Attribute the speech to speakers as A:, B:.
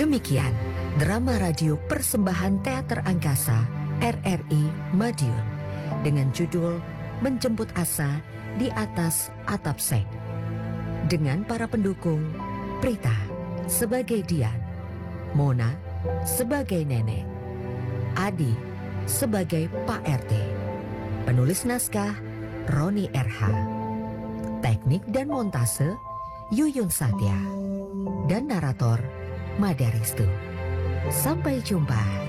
A: Demikian drama radio persembahan Teater Angkasa RRI Madiun dengan judul Menjemput Asa di Atas Atap Seng. Dengan para pendukung, Prita sebagai Dian, Mona sebagai Nenek, Adi sebagai Pak RT, penulis naskah Roni RH, teknik dan montase Yuyun Satya, dan narator Mada Ristu. Sampai jumpa.